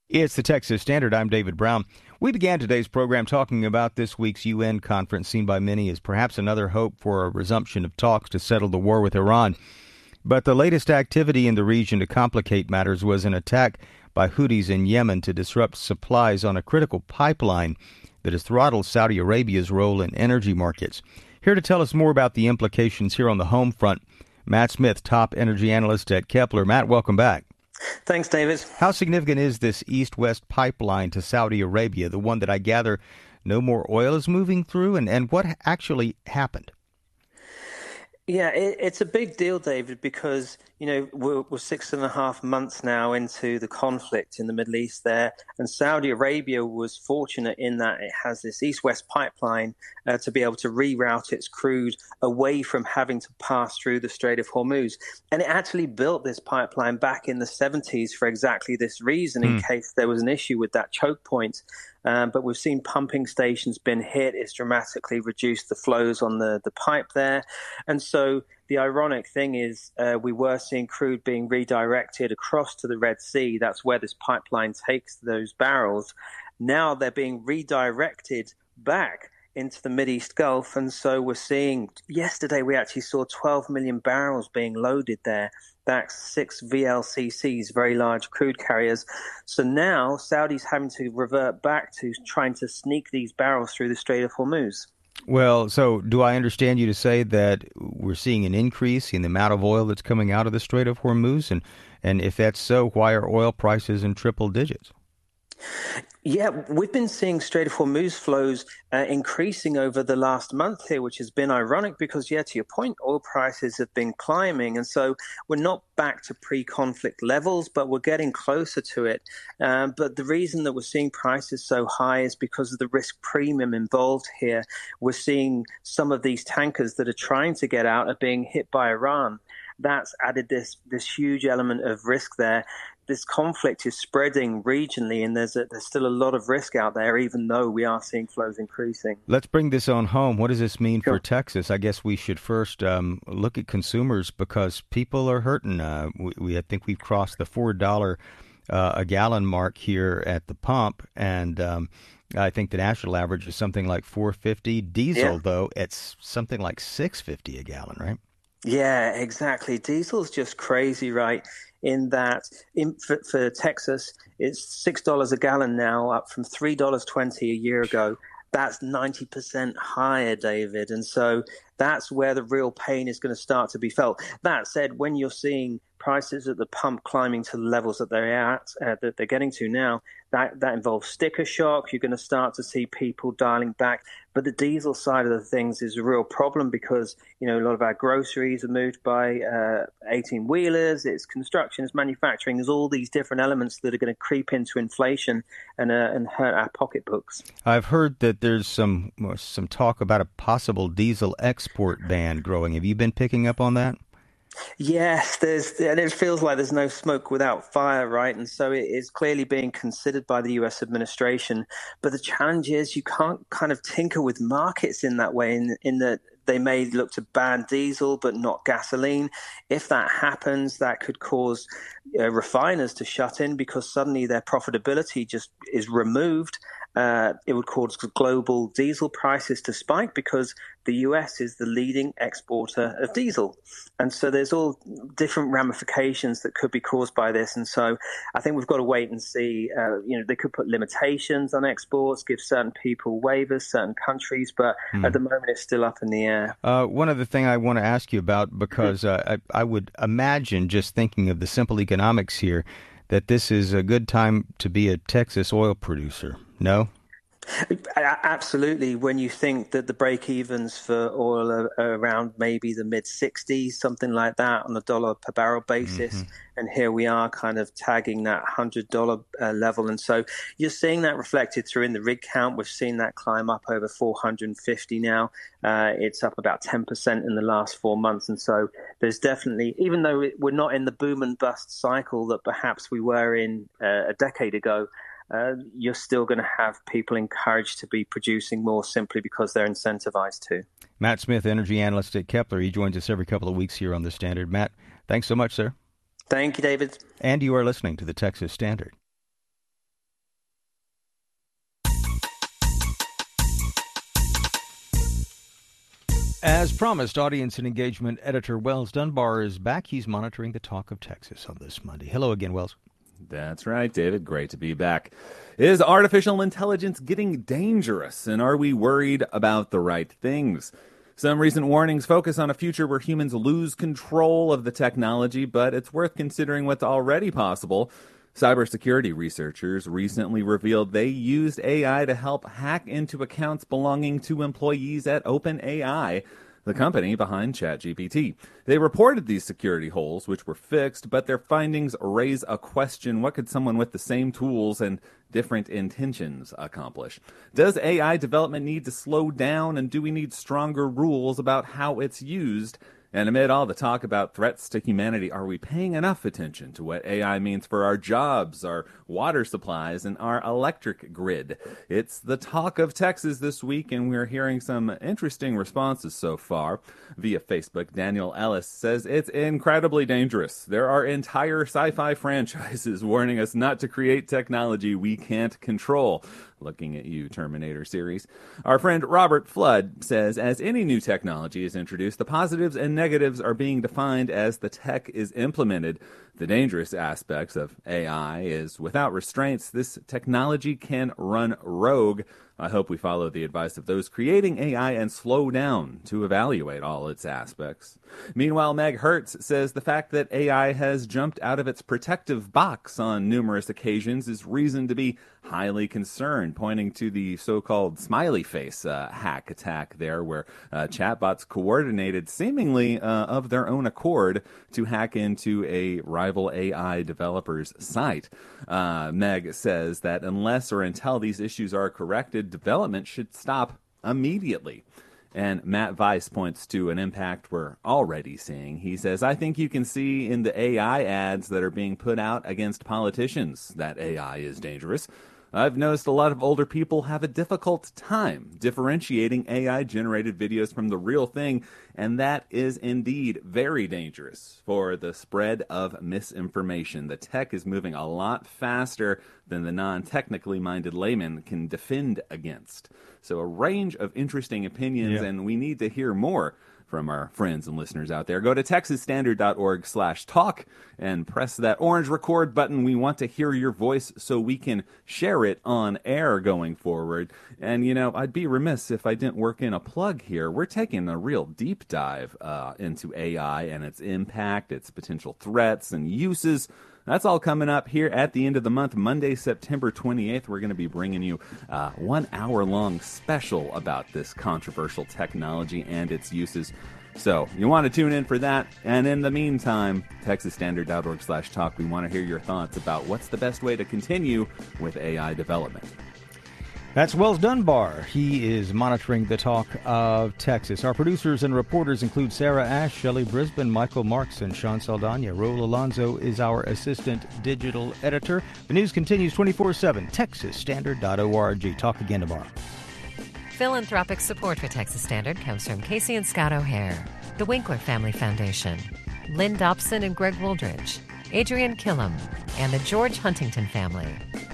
It's the Texas Standard. I'm David Brown. We began today's program talking about this week's UN conference, seen by many as perhaps another hope for a resumption of talks to settle the war with Iran. But the latest activity in the region to complicate matters was an attack by Houthis in Yemen to disrupt supplies on a critical pipeline that has throttled Saudi Arabia's role in energy markets. Here to tell us more about the implications here on the home front, Matt Smith, top energy analyst at Kepler. Matt, welcome back. Thanks, David. How significant is this east-west pipeline to Saudi Arabia, the one that I gather no more oil is moving through, and what actually happened? Yeah, it's a big deal, David, because, we're 6.5 months now into the conflict in the Middle East there, and Saudi Arabia was fortunate in that it has this east-west pipeline to be able to reroute its crude away from having to pass through the Strait of Hormuz. And it actually built this pipeline back in the 70s for exactly this reason, in case there was an issue with that choke point. But we've seen pumping stations been hit. It's dramatically reduced the flows on the pipe there. And so the ironic thing is we were seeing crude being redirected across to the Red Sea. That's where this pipeline takes those barrels. Now they're being redirected back into the Mideast Gulf. And so we're seeing, yesterday we actually saw 12 million barrels being loaded there. That's 6 VLCCs, very large crude carriers. So now Saudi's having to revert back to trying to sneak these barrels through the Strait of Hormuz. Well, so do I understand you to say that we're seeing an increase in the amount of oil that's coming out of the Strait of Hormuz? And if that's so, why are oil prices in triple digits? Yeah, we've been seeing Strait of Hormuz flows increasing over the last month here, which has been ironic because, to your point, oil prices have been climbing. And so we're not back to pre-conflict levels, but we're getting closer to it. But the reason that we're seeing prices so high is because of the risk premium involved here. We're seeing some of these tankers that are trying to get out are being hit by Iran. That's added this huge element of risk there. This conflict is spreading regionally, and there's still a lot of risk out there, even though we are seeing flows increasing. Let's bring this on home. What does this mean for Texas? I guess we should first look at consumers because people are hurting. I think we've crossed the $4 a gallon mark here at the pump, and I think the national average is something like $4.50. Diesel, though, it's something like $6.50 a gallon, right? Yeah, exactly. Diesel's just crazy, right? In that, for Texas, it's $6 a gallon now, up from $3.20 a year ago. That's 90% higher, David. And so that's where the real pain is going to start to be felt. That said, when you're seeing prices at the pump climbing to the levels that they're at, that they're getting to now, that involves sticker shock. You're going to start to see people dialing back. But the diesel side of the things is a real problem because, a lot of our groceries are moved by 18-wheelers. It's construction, it's manufacturing. There's all these different elements that are going to creep into inflation and hurt our pocketbooks. I've heard that there's some talk about a possible diesel export ban growing. Have you been picking up on that? Yes, and it feels like there's no smoke without fire, right? And so it is clearly being considered by the U.S. administration. But the challenge is you can't kind of tinker with markets in that way, in that they may look to ban diesel but not gasoline. If that happens, that could cause refiners to shut in because suddenly their profitability just is removed. It would cause global diesel prices to spike because the U.S. is the leading exporter of diesel. And so there's all different ramifications that could be caused by this. And so I think we've got to wait and see. They could put limitations on exports, give certain people waivers, certain countries, but at the moment it's still up in the air. One other thing I want to ask you about, because I would imagine, just thinking of the simple economics here, that this is a good time to be a Texas oil producer. No? Absolutely. When you think that the break-evens for oil are around maybe the mid-60s, something like that on a dollar per barrel basis, and here we are kind of tagging that $100 level. And so you're seeing that reflected through in the rig count. We've seen that climb up over 450 now. It's up about 10% in the last 4 months. And so there's definitely, even though we're not in the boom and bust cycle that perhaps we were in a decade ago, you're still going to have people encouraged to be producing more simply because they're incentivized to. Matt Smith, energy analyst at Kepler. He joins us every couple of weeks here on The Standard. Matt, thanks so much, sir. Thank you, David. And you are listening to the Texas Standard. As promised, audience and engagement editor Wells Dunbar is back. He's monitoring the talk of Texas on this Monday. Hello again, Wells. That's right, David. Great to be back. Is artificial intelligence getting dangerous, and are we worried about the right things? Some recent warnings focus on a future where humans lose control of the technology, but it's worth considering what's already possible. Cybersecurity researchers recently revealed they used AI to help hack into accounts belonging to employees at OpenAI, the company behind ChatGPT. They reported these security holes, which were fixed, but their findings raise a question: what could someone with the same tools and different intentions accomplish? Does AI development need to slow down, and do we need stronger rules about how it's used? And amid all the talk about threats to humanity, are we paying enough attention to what AI means for our jobs, our water supplies, and our electric grid? It's the talk of Texas this week, and we're hearing some interesting responses so far. Via Facebook, Daniel Ellis says it's incredibly dangerous. There are entire sci-fi franchises warning us not to create technology we can't control. Looking at you, Terminator series. Our friend Robert Flood says, as any new technology is introduced, the positives and negatives are being defined as the tech is implemented. The dangerous aspects of AI is, without restraints, this technology can run rogue. I hope we follow the advice of those creating AI and slow down to evaluate all its aspects. Meanwhile, Meg Hertz says the fact that AI has jumped out of its protective box on numerous occasions is reason to be highly concerned, pointing to the so-called smiley face hack attack there, where chatbots coordinated seemingly of their own accord to hack into a rival AI developer's site. Meg says that unless or until these issues are corrected, development should stop immediately. And Matt Weiss points to an impact we're already seeing. He says, I think you can see in the AI ads that are being put out against politicians that AI is dangerous. I've noticed a lot of older people have a difficult time differentiating AI-generated videos from the real thing, and that is indeed very dangerous for the spread of misinformation. The tech is moving a lot faster than the non-technically minded layman can defend against. So a range of interesting opinions, and we need to hear more from our friends and listeners out there. Go to texasstandard.org/talk and press that orange record button. We want to hear your voice so we can share it on air going forward. And, you know, I'd be remiss if I didn't work in a plug here. We're taking a real deep dive into AI and its impact, its potential threats and uses. That's all coming up here at the end of the month, Monday, September 28th. We're going to be bringing you a 1 hour-long special about this controversial technology and its uses. So you want to tune in for that. And in the meantime, texasstandard.org/talk, we want to hear your thoughts about what's the best way to continue with AI development. That's Wells Dunbar. He is monitoring the talk of Texas. Our producers and reporters include Sarah Ash, Shelley Brisbane, Michael Marks, and Sean Saldana. Raul Alonso is our assistant digital editor. The news continues 24/7. TexasStandard.org. Talk again tomorrow. Philanthropic support for Texas Standard comes from Casey and Scott O'Hare, the Winkler Family Foundation, Lynn Dobson and Greg Woldridge, Adrian Killam, and the George Huntington family.